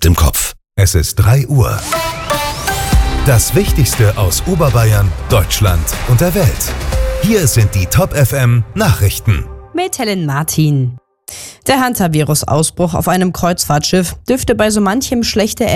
bleibt im Kopf. Es ist 3 Uhr. Das Wichtigste aus Oberbayern, Deutschland und der Welt. Hier sind die Top FM Nachrichten. Mit Helen Martin. Der Hantavirus-Ausbruch auf einem Kreuzfahrtschiff dürfte bei so manchem schlechte